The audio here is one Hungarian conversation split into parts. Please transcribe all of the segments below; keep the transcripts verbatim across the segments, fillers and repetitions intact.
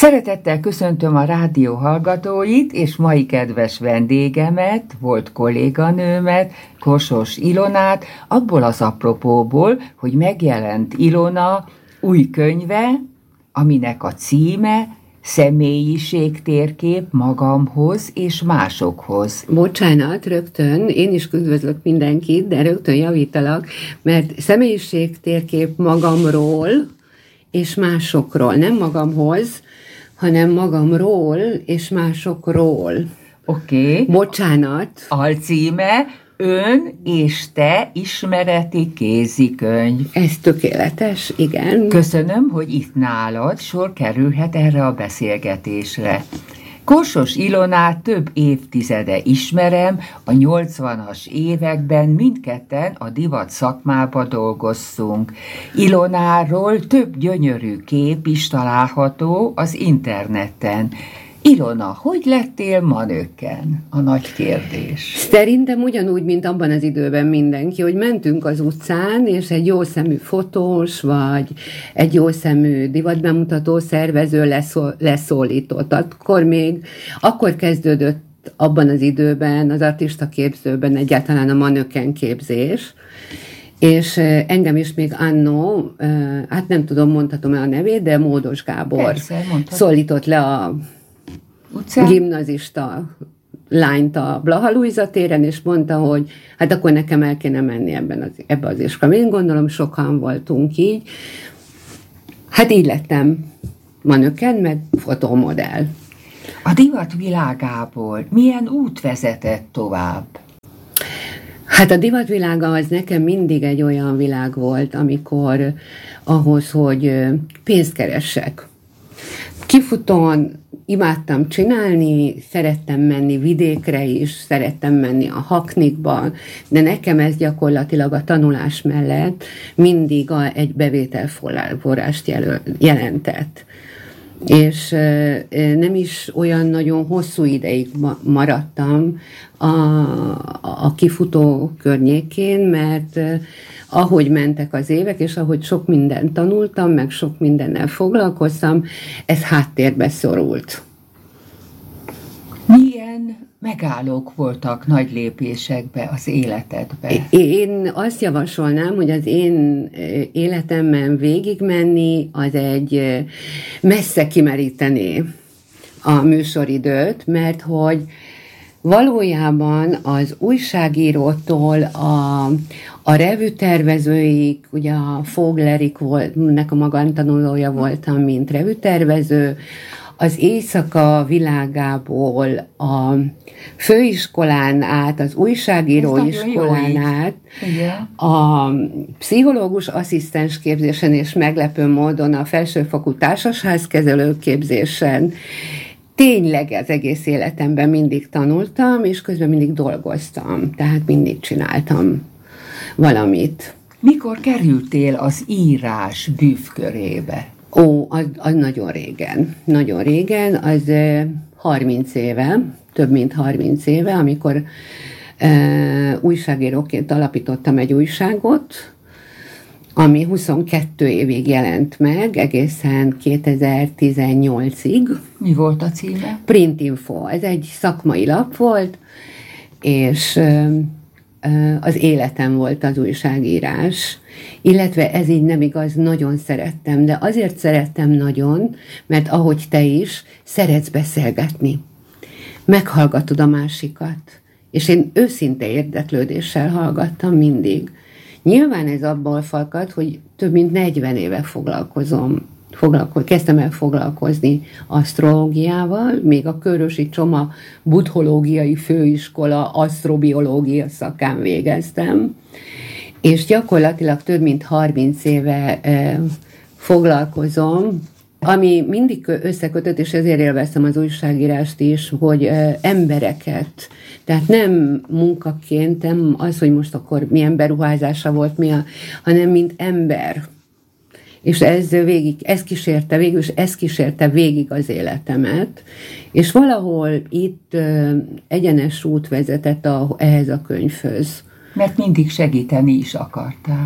Szeretettel köszöntöm a rádió hallgatóit, és mai kedves vendégemet, volt kolléganőmet, Kossos Ilonát, abból az apropóból, hogy megjelent Ilona új könyve, aminek a címe Személyiségtérkép magamhoz és másokhoz. Bocsánat, rögtön, én is üdvözlök mindenkit, de rögtön javítalak, mert személyiségtérkép magamról és másokról, nem magamhoz, hanem magamról és másokról. Oké. Okay. Bocsánat. Alcíme Ön és te ismereti kézikönyv. Ez tökéletes, igen. Köszönöm, hogy itt nálad sor kerülhet erre a beszélgetésre. Kossos Ilonát több évtizede ismerem, a nyolcvanas években mindketten a divat szakmába dolgoztunk. Ilonáról több gyönyörű kép is található az interneten. Ilona, hogy lettél manöken? A nagy kérdés. Szerintem ugyanúgy, mint abban az időben mindenki, hogy mentünk az utcán, és egy jó szemű fotós, vagy egy jó szemű divatbemutató szervező leszól, leszólított. Akkor még, akkor kezdődött abban az időben, az artista képzőben egyáltalán a manöken képzés, és engem is még annó, hát nem tudom, mondhatom-e a nevét, de Módos Gábor Persze, szólított le a utcán? Gimnazista lányt a Blaha Lujza téren, és mondta, hogy hát akkor nekem el kéne menni ebben az, ebbe az iskolában. Én gondolom, sokan voltunk így. Hát így lettem manöken, meg fotómodell. A divat világából milyen út vezetett tovább? Hát a divatvilága az nekem mindig egy olyan világ volt, amikor ahhoz, hogy pénzt keressek. Kifutón imádtam csinálni, szerettem menni vidékre is, szerettem menni a Haknikba, de nekem ez gyakorlatilag a tanulás mellett mindig a, egy bevételforrást jelentett. És nem is olyan nagyon hosszú ideig maradtam a, a kifutó környékén, mert ahogy mentek az évek, és ahogy sok mindent tanultam, meg sok mindennel foglalkoztam, ez háttérbe szorult. Milyen megállók voltak nagy lépésekbe az életedbe? Én azt javasolnám, hogy az én életemben végigmenni, az egy messze kimeríteni a műsoridőt, mert hogy valójában az újságírótól a, a revűtervezőig, ugye a Foglerik volt, nek a magántanulója voltam, mint revűtervező, az éjszaka világából, a főiskolán át, az újságíróiskolán át, a pszichológus asszisztens képzésen és meglepő módon a felsőfokú társasházkezelő képzésen. Tényleg az egész életemben mindig tanultam, és közben mindig dolgoztam, tehát mindig csináltam valamit. Mikor kerültél az írás bűvkörébe? Ó, az, az nagyon régen. Nagyon régen, az harminc éve, több mint harminc éve, amikor e, újságíróként alapítottam egy újságot, ami huszonkettő évig jelent meg, egészen kétezer-tizennyolcig. Mi volt a címe? Printinfo. Ez egy szakmai lap volt, és az életem volt az újságírás, illetve ez így nem igaz, nagyon szerettem, de azért szerettem nagyon, mert ahogy te is, szeretsz beszélgetni. Meghallgatod a másikat, és én őszinte érdeklődéssel hallgattam mindig. Nyilván ez abból fakad, hogy több mint negyven éve foglalkozom, foglalko- kezdtem el foglalkozni asztrológiával, még a Körösi Csoma Buddhológiai Főiskola asztrobiológia szakán végeztem, és gyakorlatilag több mint harminc éve e, foglalkozom, ami mindig összekötött, és ezért élveztem az újságírást is, hogy e, embereket, tehát nem munkaként, nem az, hogy most akkor milyen beruházása volt, mi a, hanem mint ember. És ez végig, ez kísérte végül, és ez kísérte végig az életemet, és valahol itt e, egyenes út vezetett a, ehhez a könyvhöz. Mert mindig segíteni is akartál.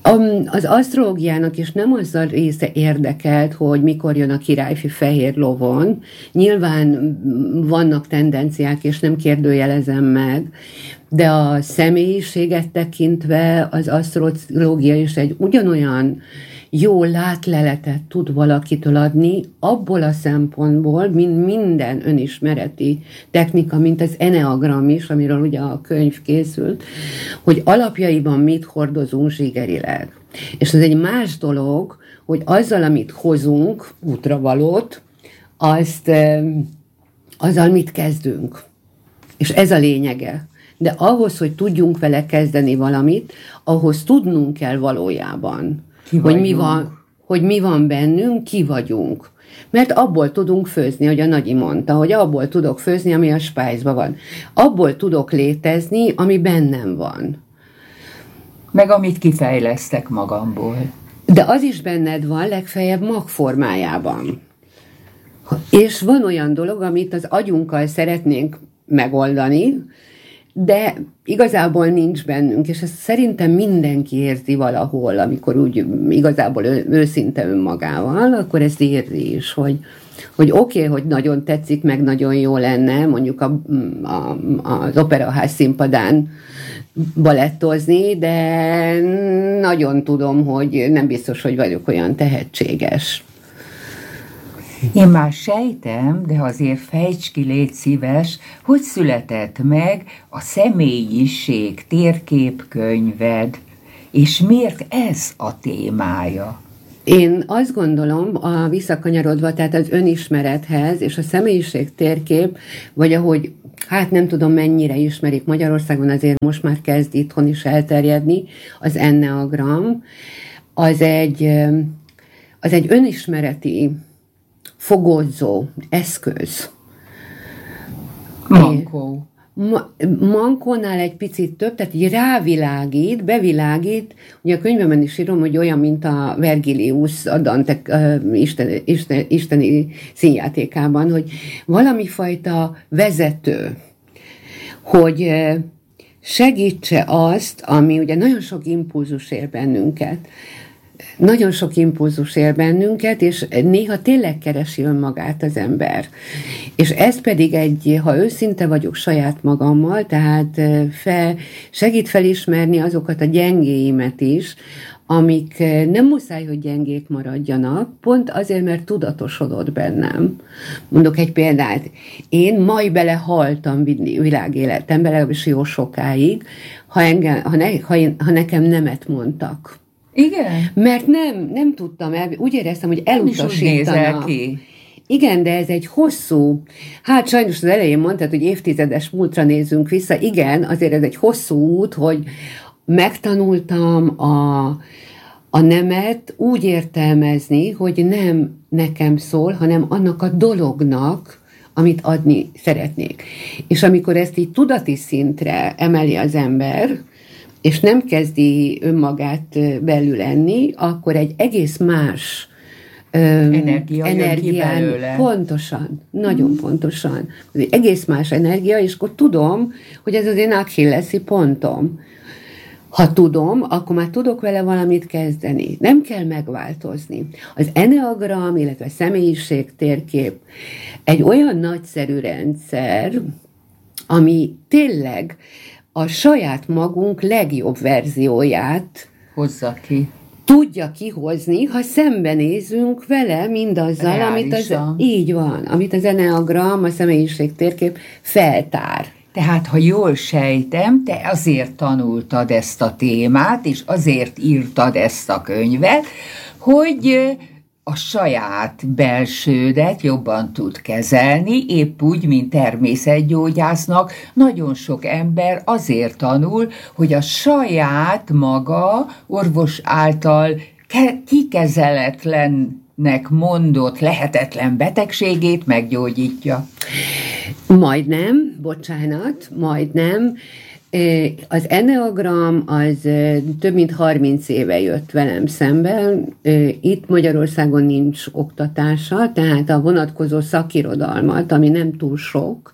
Az asztrológiának is nem az a része érdekelt, hogy mikor jön a királyfi fehér lovon. Nyilván vannak tendenciák, és nem kérdőjelezem meg, de a személyiséget tekintve az asztrológia is egy ugyanolyan jó látleletet tud valakitől adni, abból a szempontból, mint minden önismereti technika, mint az eneagram is, amiről ugye a könyv készült, hogy alapjaiban mit hordozunk zsigerileg. És ez egy más dolog, hogy azzal, amit hozunk, útravalót, azt, azzal mit kezdünk. És ez a lényege. De ahhoz, hogy tudjunk vele kezdeni valamit, ahhoz tudnunk kell valójában, hogy mi, van, hogy mi van bennünk, ki vagyunk. Mert abból tudunk főzni, hogy a Nagyi mondta, hogy abból tudok főzni, ami a spájzban van. Abból tudok létezni, ami bennem van. Meg amit kifejlesztek magamból. De az is benned van, legfeljebb magformájában. És van olyan dolog, amit az agyunkkal szeretnénk megoldani, de igazából nincs bennünk, és ezt szerintem mindenki érzi valahol, amikor úgy igazából őszinte önmagával, akkor ezt érzi is, hogy, hogy oké, okay, hogy nagyon tetszik, meg nagyon jó lenne mondjuk a, a, az operaház színpadán balettozni, de nagyon tudom, hogy nem biztos, hogy vagyok olyan tehetséges. Én már sejtem, de azért fejts ki, légy szíves, hogy született meg a személyiség térképkönyved, és miért ez a témája? Én azt gondolom, a visszakanyarodva, tehát az önismerethez és a személyiség térkép, vagy ahogy, hát nem tudom mennyire ismerik Magyarországon, azért most már kezd itthon is elterjedni, az enneagram, az egy, az egy önismereti fogódzó eszköz. Mankó. Ma, mankónál egy picit több, tehát így rávilágít, bevilágít, ugye a könyvemben is írom, hogy olyan, mint a Vergilius a Dante uh, isten, isten, isteni színjátékában, hogy valami fajta vezető, hogy uh, segítse azt, ami ugye nagyon sok impulzus ér bennünket, Nagyon sok impulzus ér bennünket, és néha tényleg keresi önmagát az ember. És ez pedig egy, ha őszinte vagyok saját magammal, tehát fel, segít felismerni azokat a gyengéimet is, amik nem muszáj, hogy gyengék maradjanak, pont azért, mert tudatosodott bennem. Mondok egy példát. Én majd belehaltam világéletembe, legalábbis jó sokáig, ha, engem, ha, ne, ha, én, ha nekem nemet mondtak. Igen? Mert nem, nem tudtam el, úgy éreztem, hogy elutasítanak. Ki. Igen, de ez egy hosszú, hát sajnos az elején mondtad, hogy évtizedes múltra nézzünk vissza, igen, azért ez egy hosszú út, hogy megtanultam a, a nemet úgy értelmezni, hogy nem nekem szól, hanem annak a dolognak, amit adni szeretnék. És amikor ezt így tudati szintre emeli az ember, és nem kezdi önmagát belül enni, akkor egy egész más energia energián, pontosan, nagyon pontosan. Egy egész más energia, és akkor tudom, hogy ez az én achilleszi pontom. Ha tudom, akkor már tudok vele valamit kezdeni. Nem kell megváltozni. Az enneagram, illetve személyiség térkép egy olyan nagyszerű rendszer, ami tényleg a saját magunk legjobb verzióját hozza ki. Tudja kihozni, ha szembenézünk vele mindazzal, amit az, így van, amit az enneagram, a személyiség térkép feltár. Tehát, ha jól sejtem, te azért tanultad ezt a témát, és azért írtad ezt a könyvet, hogy a saját belsődet jobban tud kezelni, épp úgy, mint természetgyógyásznak. Nagyon sok ember azért tanul, hogy a saját maga orvos által kikezeletlennek mondott lehetetlen betegségét meggyógyítja. Majdnem, bocsánat, majdnem. Az enneagram az több mint harminc éve jött velem szemben. Itt Magyarországon nincs oktatása, tehát a vonatkozó szakirodalmat, ami nem túl sok,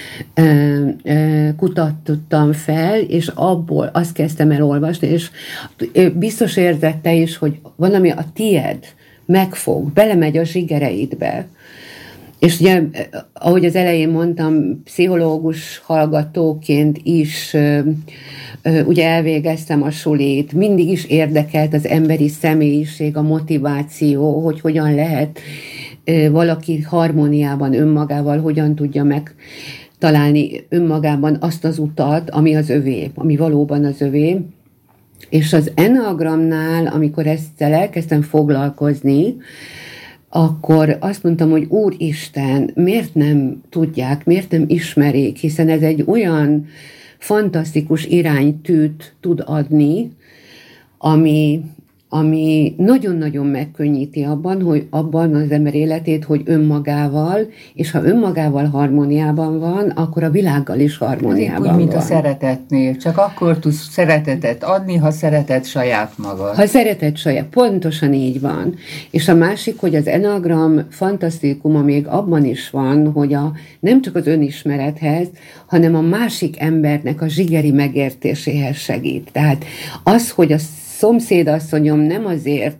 kutattam fel, és abból azt kezdtem el olvasni, és biztos érzette is, hogy van, ami a tied megfog, belemegy a zsigereidbe. És ugye, ahogy az elején mondtam, pszichológus hallgatóként is ugye elvégeztem a sulit, mindig is érdekelt az emberi személyiség, a motiváció, hogy hogyan lehet valaki harmóniában önmagával, hogyan tudja megtalálni önmagában azt az utat, ami az övé, ami valóban az övé. És az enneagramnál, amikor ezzel elkezdtem foglalkozni, akkor azt mondtam, hogy Úristen, miért nem tudják, miért nem ismerik, hiszen ez egy olyan fantasztikus iránytűt tud adni, ami, ami nagyon-nagyon megkönnyíti abban, hogy abban az ember életét, hogy önmagával, és ha önmagával harmóniában van, akkor a világgal is harmóniában van. Úgy, mint a szeretetnél. Csak akkor tudsz szeretetet adni, ha szereted saját magad. Ha szereted saját, pontosan így van. És a másik, hogy az enneagram fantasztikuma még abban is van, hogy a, nem csak az önismerethez, hanem a másik embernek a zsigeri megértéséhez segít. Tehát az, hogy a szomszédasszonyom nem azért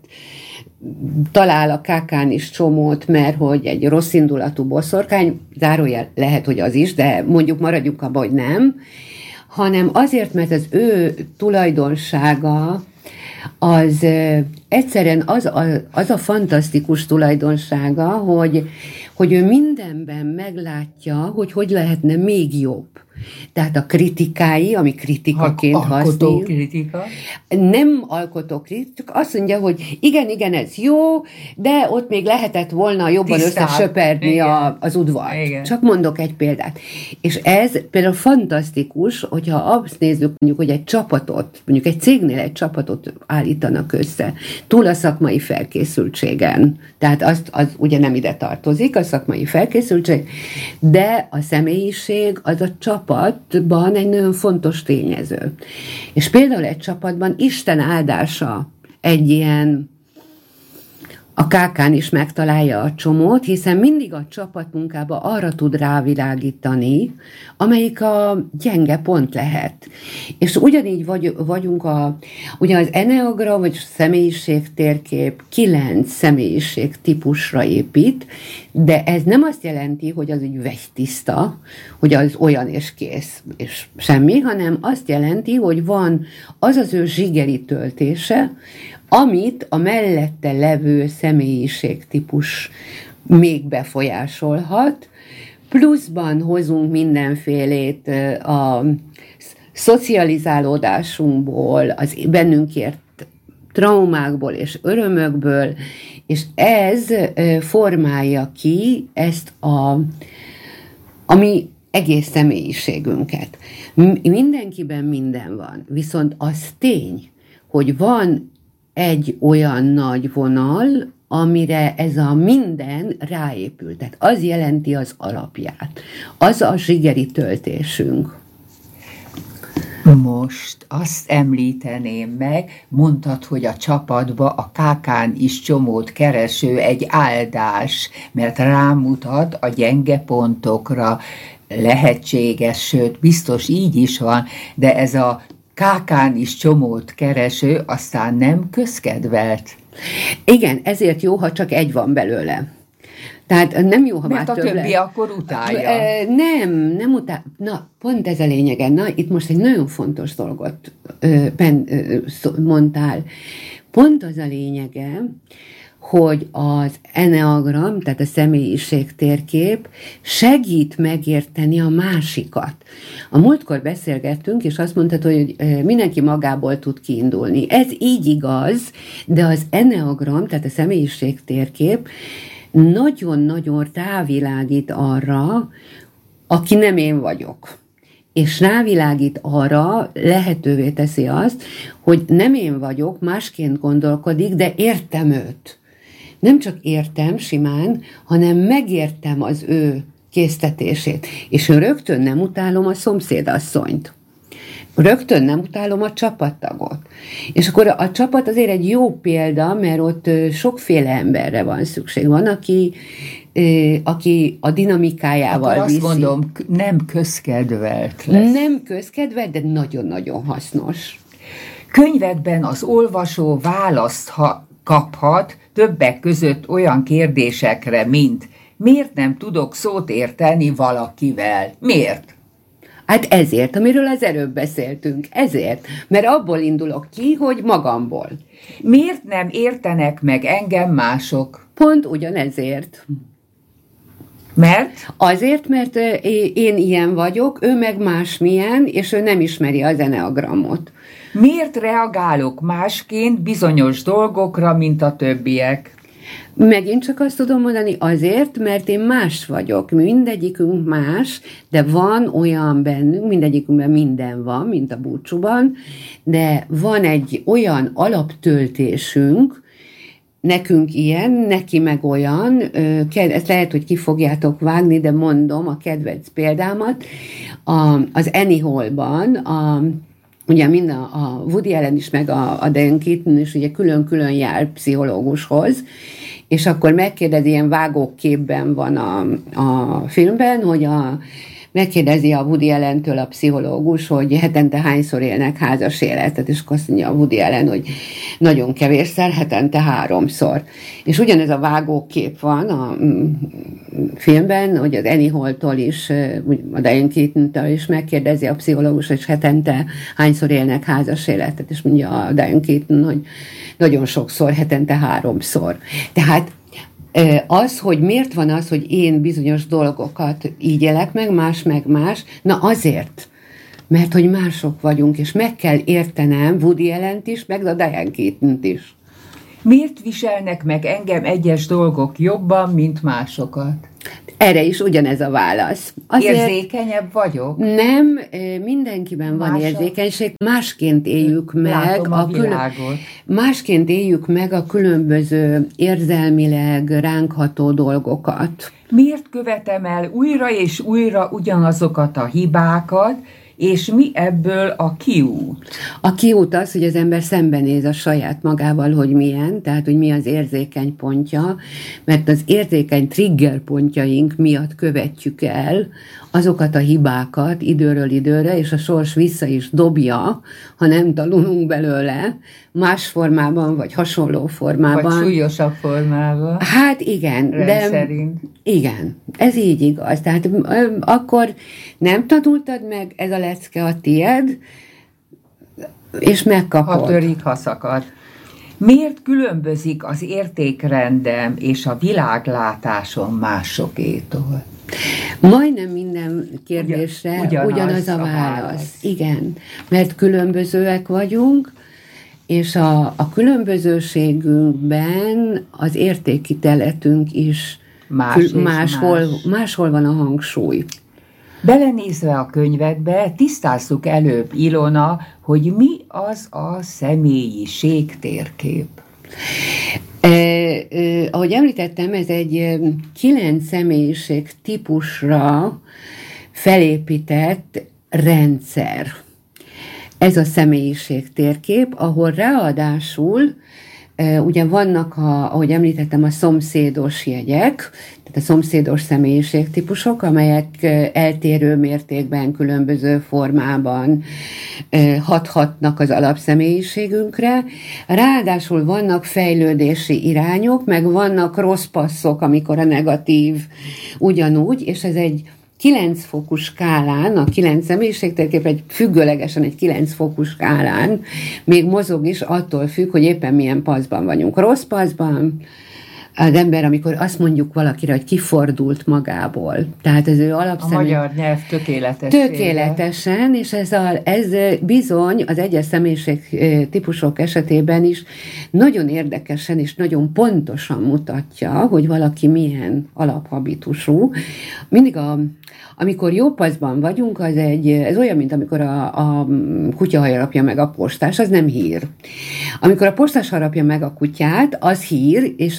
talál a kákán is csomót, mert hogy egy rosszindulatú boszorkány, zárójel lehet, hogy az is, de mondjuk maradjunk abban, hogy nem, hanem azért, mert az ő tulajdonsága az egyszerűen az a, az a fantasztikus tulajdonsága, hogy, hogy ő mindenben meglátja, hogy hogy lehetne még jobb. Tehát a kritikái, ami kritikaként használ. Alkotó kritika? Nem alkotó kritika, azt mondja, hogy igen, igen, ez jó, de ott még lehetett volna jobban tisztább összesöperni a, az udvart. Igen. Csak mondok egy példát. És ez például fantasztikus, hogyha azt nézzük, mondjuk, hogy egy csapatot, mondjuk egy cégnél egy csapatot állítanak össze, túl a szakmai felkészültségen. Tehát azt, az ugye nem ide tartozik, a szakmai felkészültség, de a személyiség az a csapatban egy nagyon fontos tényező. És például egy csapatban Isten áldása egy ilyen, a kákán is megtalálja a csomót, hiszen mindig a csapatmunkába arra tud rávilágítani, amelyik a gyenge pont lehet. És ugyanígy vagy, vagyunk a, ugye az enneagram, vagy személyiségtérkép kilenc személyiség típusra épít, de ez nem azt jelenti, hogy az úgy vegytiszta, hogy az olyan és kész, és semmi, hanem azt jelenti, hogy van az az ő zsigeri töltése, amit a mellette levő személyiségtípus még befolyásolhat, pluszban hozunk mindenfélét a szocializálódásunkból, az bennünk ért traumákból és örömökből, és ez formálja ki ezt a, a mi egész személyiségünket. Mindenkiben minden van, viszont az tény, hogy van egy olyan nagy vonal, amire ez a minden ráépül. Tehát az jelenti az alapját. Az a zsigeri töltésünk. Most azt említeném meg, mondtad, hogy a csapatba a kákán is csomót kereső egy áldás, mert rámutat a gyenge pontokra, lehetséges, sőt, biztos így is van, de ez a kákán is csomót kereső, aztán nem közkedvelt. Igen, ezért jó, ha csak egy van belőle. Tehát nem jó, ha mert már a több többi le... akkor utálja. Nem, nem utálja. Na, pont ez a lényege. Na, itt most egy nagyon fontos dolgot ö, ben, ö, mondtál. Pont az a lényege, hogy az enneagram, tehát a személyiség térkép segít megérteni a másikat. A múltkor beszélgettünk, és azt mondtad, hogy mindenki magából tud kiindulni. Ez így igaz, de az enneagram, tehát a személyiség térkép nagyon-nagyon rávilágít arra, aki nem én vagyok. És rávilágít arra, lehetővé teszi azt, hogy nem én vagyok, másként gondolkodik, de értem őt. Nem csak értem simán, hanem megértem az ő késztetését. És ő rögtön nem utálom a szomszédasszonyt. rögtön nem utálom a csapattagot. És akkor a csapat azért egy jó példa, mert ott sokféle emberre van szükség. Van, aki, aki a dinamikájával akkor azt viszi. mondom, nem közkedvelt lesz. Nem közkedvelt, de nagyon-nagyon hasznos. Könyvedben az olvasó választ ha kaphat többek között olyan kérdésekre, mint miért nem tudok szót érteni valakivel? Miért? Hát ezért, amiről az előbb beszéltünk, ezért. Mert abból indulok ki, hogy magamból. Miért nem értenek meg engem mások? Pont ugyanezért. Mert? Azért, mert én ilyen vagyok, ő meg másmilyen, és ő nem ismeri az eneagramot. Miért reagálok másként bizonyos dolgokra, mint a többiek? Megint csak azt tudom mondani, azért, mert én más vagyok. Mindegyikünk más, de van olyan bennünk, mindegyikünkben minden van, mint a búcsúban, de van egy olyan alaptöltésünk, nekünk ilyen, neki meg olyan, ezt lehet, hogy ki fogjátok vágni, de mondom a kedvenc példámat, az Annie Hall-ban, a ugye mind a, a Woody Allen is, meg a, a Diane Keaton is ugye külön-külön jár pszichológushoz, és akkor megkérdezi, ilyen vágóképben van a, a filmben, hogy a, megkérdezi a Woody Allentől a pszichológus, hogy hetente hányszor élnek házas életet, és akkor azt mondja a Woody Allen, hogy nagyon kevésszer, hetente háromszor. És ugyanez a vágókép van a filmben, hogy az Annie Hall-tól is, a Diane Keaton-től is megkérdezi a pszichológus, hogy hetente hányszor élnek házas életet, és mondja a Diane Keaton, hogy nagyon sokszor, hetente háromszor. Tehát az, hogy miért van az, hogy én bizonyos dolgokat így élek meg, más meg más, na azért, mert hogy mások vagyunk, és meg kell értenem Woody Allent is, meg a Diane Keatont is. Miért viselnek meg engem egyes dolgok jobban, mint másokat? Erre is ugyanez a válasz. Azért érzékenyebb vagyok? Nem, mindenkiben van Mása? érzékenység. Másként éljük meg a, a külön... másként éljük meg a különböző érzelmileg ránk ható dolgokat. Miért követem el újra és újra ugyanazokat a hibákat, és mi ebből a kiút? A kiút az, hogy az ember szembenéz a saját magával, hogy milyen, tehát, hogy mi az érzékeny pontja, mert az érzékeny trigger pontjaink miatt követjük el azokat a hibákat időről időre, és a sors vissza is dobja, ha nem tanulunk belőle, más formában, vagy hasonló formában. Vagy súlyosabb formában. Hát igen. De szerint. Igen, ez így igaz. Tehát akkor nem tanultad meg, ez a lecke a tied, és megkapod. Ha törik, ha szakad. Miért különbözik az értékrendem és a világlátásom másokétól? Majdnem minden kérdésre ugyanaz, ugyanaz a, a válasz. válasz. Igen, mert különbözőek vagyunk, és a, a különbözőségünkben az értékítéletünk is más kül, máshol, más. máshol van a hangsúly. Belenézve a könyvedbe, tisztázzuk előbb, Ilona, hogy mi az a személyiség térkép. Eh, eh, ahogy említettem, ez egy kilenc személyiség típusra felépített rendszer. Ez a személyiség térkép, ahol ráadásul ugye vannak, a, ahogy említettem, a szomszédos jegyek, tehát a szomszédos személyiségtípusok, amelyek eltérő mértékben, különböző formában hathatnak az alapszemélyiségünkre. Ráadásul vannak fejlődési irányok, meg vannak rossz passzok, amikor a negatív ugyanúgy, és ez egy kilenc fokú skálán, a kilenc személyiségtérkép egy függőlegesen egy kilenc fokú skálán még mozog is, attól függ, hogy éppen milyen paszban vagyunk. Rossz paszban az ember, amikor azt mondjuk valakire, hogy kifordult magából. Tehát ez ő alapszemély... A magyar nyelv tökéletes. Tökéletesen, és ez, a, ez bizony az egyes személyiség típusok esetében is nagyon érdekesen és nagyon pontosan mutatja, hogy valaki milyen alaphabitusú. Mindig a Amikor jó paszban vagyunk, az egy, ez olyan, mint amikor a, a kutya harapja meg a postás, az nem hír. Amikor a postás harapja meg a kutyát, az hír, és a,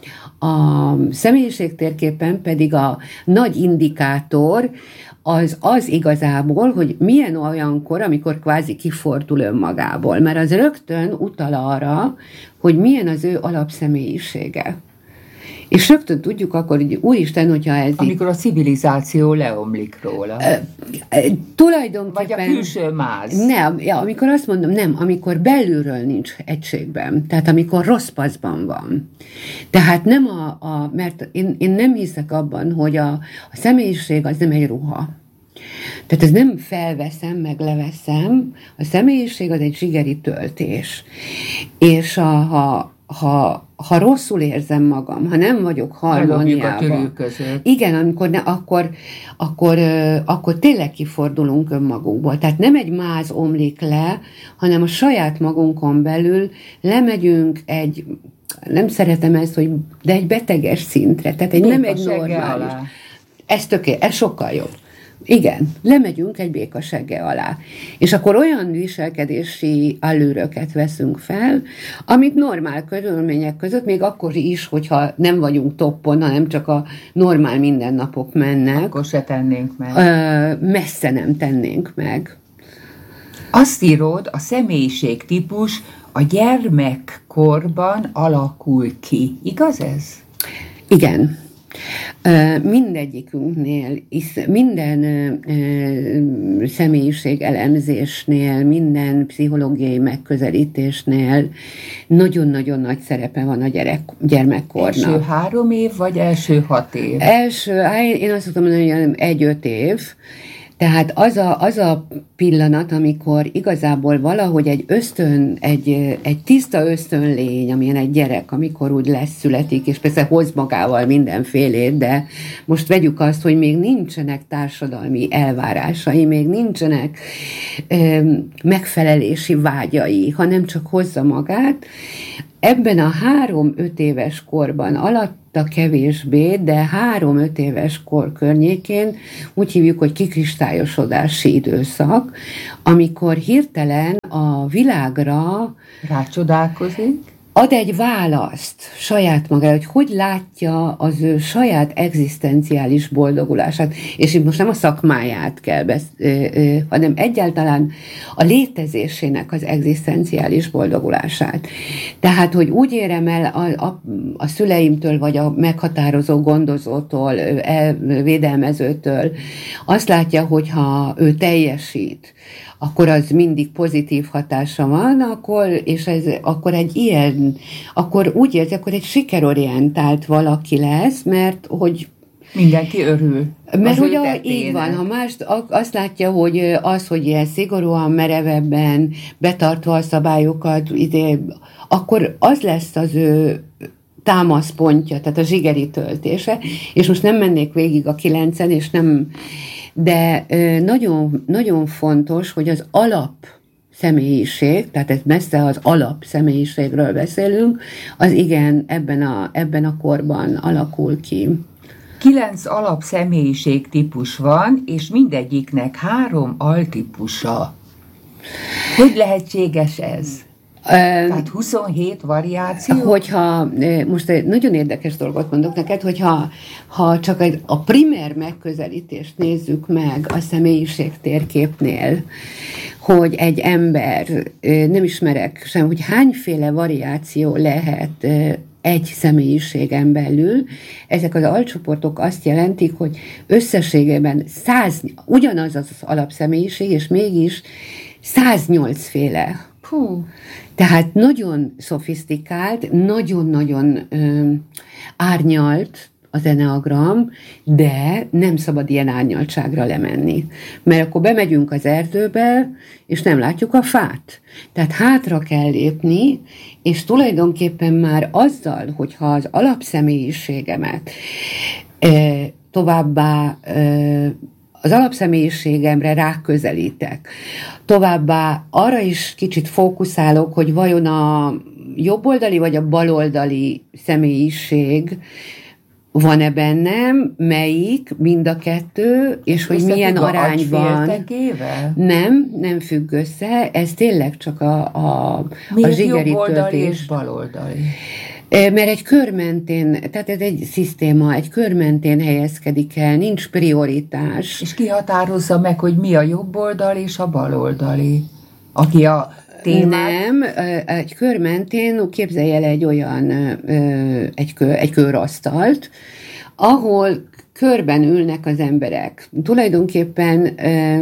A személyiségtérképen pedig a nagy indikátor az az igazából, hogy milyen olyankor, amikor kvázi kifordul önmagából, mert az rögtön utal arra, hogy milyen az ő alapszemélyisége. És rögtön tudjuk akkor, hogy úristen, hogyha ez... Amikor a civilizáció leomlik róla. E, e, tulajdonképpen... Vagy a külső máz. Nem, ja, amikor azt mondom, nem, amikor belülről nincs egységben, tehát amikor rossz paszban van. Tehát nem a... a mert én, én nem hiszek abban, hogy a, a személyiség az nem egy ruha. Tehát ez nem felveszem, meg leveszem, a személyiség az egy zsigeri töltés. És a, ha, ha, ha rosszul érzem magam, ha nem vagyok harmóniában, igen, amikor ne, akkor, akkor, akkor tényleg kifordulunk önmagunkból. Tehát nem egy máz omlik le, hanem a saját magunkon belül lemegyünk egy, nem szeretem ezt, hogy, de egy beteges szintre, tehát egy, nem egy normális. Ez töké, ez sokkal jobb. Igen, lemegyünk egy békasegge alá. És akkor olyan viselkedési allőröket veszünk fel, amit normál körülmények között, még akkor is, hogyha nem vagyunk toppon, hanem csak a normál mindennapok mennek. Akkor se tennénk meg. Messze nem tennénk meg. Azt írod, a személyiségtípus a gyermekkorban alakul ki. Igaz ez? Igen. Mindegyikünknél, minden személyiség elemzésnél, minden pszichológiai megközelítésnél nagyon-nagyon nagy szerepe van a gyerek, gyermekkornak. Első három év, vagy első hat év? Első, én azt szoktam mondani, hogy egy-öt év. Tehát az a, az a pillanat, amikor igazából valahogy egy ösztön, egy, egy tiszta ösztönlény, amilyen egy gyerek, amikor úgy lesz, születik, és persze hoz magával mindenfélét, de most vegyük azt, hogy még nincsenek társadalmi elvárásai, még nincsenek ö, megfelelési vágyai, hanem csak hozza magát. Ebben a három-öt éves korban, alatta kevésbé, de három-öt éves kor környékén úgy hívjuk, hogy kikristályosodási időszak, amikor hirtelen a világra rácsodálkozik, ad egy választ saját magára, hogy hogy látja az ő saját egzisztenciális boldogulását, és itt most nem a szakmáját kell beszélni, hanem egyáltalán a létezésének az egzisztenciális boldogulását. Tehát, hogy úgy érem el a, a, a szüleimtől, vagy a meghatározó gondozótól, el, védelmezőtől, azt látja, hogy ha ő teljesít, akkor az mindig pozitív hatása van, akkor, és ez, akkor egy ilyen, akkor úgy érzi, akkor egy sikerorientált valaki lesz, mert hogy mindenki örül. Mert hogy a, így van, ha más azt látja, hogy az, hogy ilyen szigorúan, merevebben, betartva a szabályokat, ide, akkor az lesz az ő támaszpontja, tehát a zsigeri töltése, és most nem mennék végig a kilencen, és nem, de nagyon, nagyon fontos, hogy az alap személyiség, tehát ez messze az alap személyiségről beszélünk, az igen ebben a, ebben a korban alakul ki. Kilenc alap személyiség típus van, és mindegyiknek három altípusa. Hogy lehetséges ez? Tehát huszonhét variáció? Hogyha, most egy nagyon érdekes dolgot mondok neked, hogyha ha csak a primer megközelítést nézzük meg a személyiség térképnél, hogy egy ember, nem ismerek sem, hogy hányféle variáció lehet egy személyiségen belül, ezek az alcsoportok azt jelentik, hogy összességében száz, ugyanaz az alapszemélyiség, és mégis száznyolc féle. Hú. Tehát nagyon szofisztikált, nagyon-nagyon ö, árnyalt az eneagram, de nem szabad ilyen árnyaltságra lemenni. Mert akkor bemegyünk az erdőbe, és nem látjuk a fát. Tehát hátra kell lépni, és tulajdonképpen már azzal, hogyha az alapszemélyiségemet ö, továbbá ö, az alapszemélyiségemre ráközelítek. Továbbá arra is kicsit fókuszálok, hogy vajon a jobboldali vagy a baloldali személyiség van-e bennem, melyik, mind a kettő, és hogy milyen arányban. Nem, nem függ össze, ez tényleg csak a, a, a zsigeri jobboldali töltés. És baloldali? Mert egy kör mentén, tehát ez egy szisztéma, egy kör mentén helyezkedik el, nincs prioritás. És ki határozza meg, hogy mi a jobb oldal és a bal oldali? Aki a témát... Nem, egy kör mentén képzelj el egy olyan, egy, kör, egy körasztalt, ahol körben ülnek az emberek. Tulajdonképpen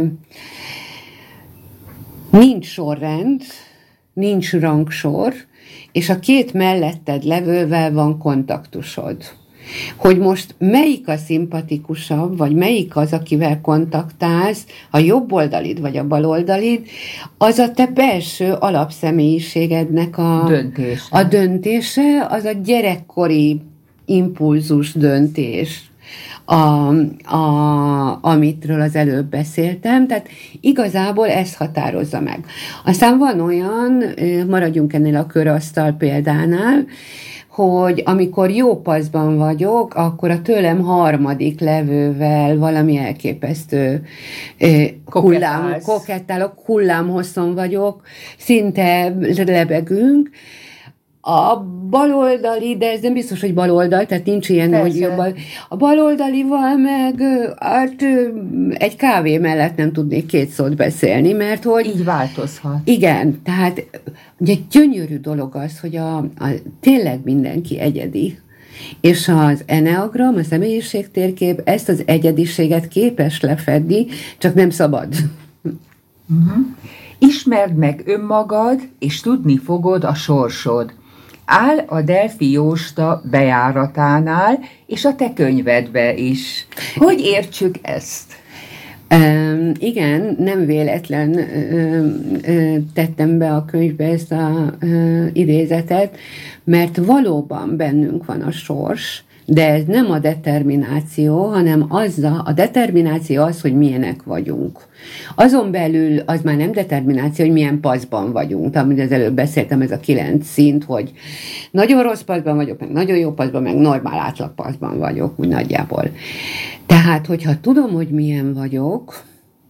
nincs sorrend, nincs rangsor, és a két melletted levővel van kontaktusod. Hogy most melyik a szimpatikusabb, vagy melyik az, akivel kontaktálsz, a jobb oldalid, vagy a bal oldalid, az a te belső alapszemélyiségednek a döntése. A döntése, az a gyerekkori impulzus döntés, A, a, amitről az előbb beszéltem, tehát igazából ez határozza meg. Aztán van olyan, maradjunk ennél a körasztal példánál, hogy amikor jó paszban vagyok, akkor a tőlem harmadik levővel valami elképesztő hullám, kokettálok, hullámhosszon vagyok, szinte lebegünk. A baloldali, de ez nem biztos, hogy baloldal, tehát nincs ilyen, persze, hogy jobb. A baloldalival meg hát, egy kávé mellett nem tudnék két szót beszélni, mert hogy... Így változhat. Igen, tehát ugye gyönyörű dolog az, hogy a, a, tényleg mindenki egyedi. És az enneagram, a személyiségtérkép ezt az egyediséget képes lefedni, csak nem szabad. Uh-huh. Ismerd meg önmagad, és tudni fogod a sorsod. Áll a Delfi Jósta bejáratánál, és a te könyvedbe is. Hogy értsük ezt? Um, igen, nem véletlen uh, uh, tettem be a könyvbe ezt a uh, idézetet, mert valóban bennünk van a sors, de ez nem a determináció, hanem az a, a determináció az, hogy milyenek vagyunk. Azon belül az már nem determináció, hogy milyen paszban vagyunk. Amit az előbb beszéltem, ez a kilenc szint, hogy nagyon rossz paszban vagyok, meg nagyon jó paszban, meg normál átlag paszban vagyok, úgy nagyjából. Tehát, hogyha tudom, hogy milyen vagyok,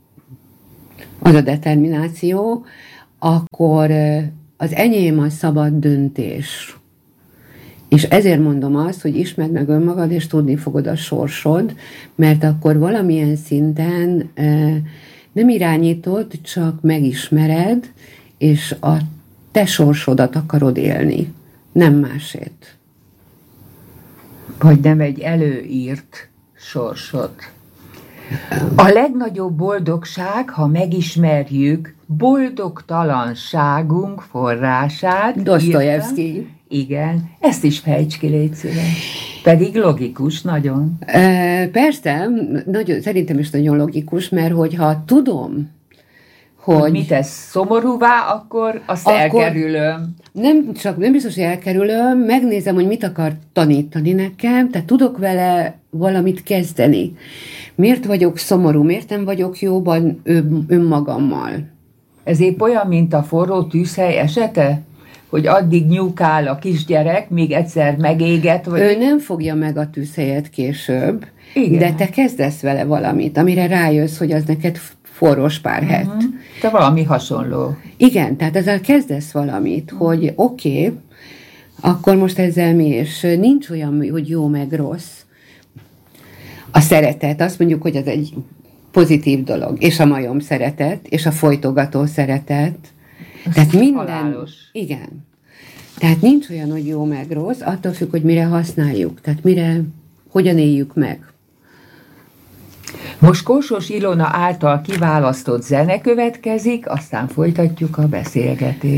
az a determináció, akkor az enyém a szabad döntés. És ezért mondom azt, hogy ismerd meg önmagad, és tudni fogod a sorsod, mert akkor valamilyen szinten nem irányítod, csak megismered, és a te sorsodat akarod élni, nem másét. Vagy nem egy előírt sorsot. A legnagyobb boldogság, ha megismerjük boldogtalanságunk forrását. Dostoyevsky. Igen, ezt is fejts ki, légy szíves. Pedig logikus, nagyon. Persze, nagyon, szerintem is nagyon logikus, mert hogyha tudom, hogy... hogy mit tesz szomorúvá, akkor azt akkor elkerülöm. Nem csak, nem biztos, hogy elkerülöm, megnézem, hogy mit akar tanítani nekem, tehát tudok vele valamit kezdeni. Miért vagyok szomorú, miért nem vagyok jóban önmagammal? Ez épp olyan, mint a forró tűzhely esete? Hogy addig nyúkál a kisgyerek, míg egyszer megéget, vagy... Ő nem fogja meg a tűzhelyet később, igen, de te kezdesz vele valamit, amire rájössz, hogy az neked forrós párhet. Uh-huh. Te valami hasonló. Igen, tehát ezzel kezdesz valamit, uh-huh. hogy oké, okay, akkor most ezzel mi, és nincs olyan, hogy jó meg rossz. A szeretet, azt mondjuk, hogy az egy pozitív dolog, és a majom szeretet, és a folytogató szeretet. Az tehát minden... halálos. Igen. Tehát nincs olyan, hogy jó meg rossz, attól függ, hogy mire használjuk, tehát mire, hogyan éljük meg. Most Kósos Ilona által kiválasztott zene következik, aztán folytatjuk a beszélgetést.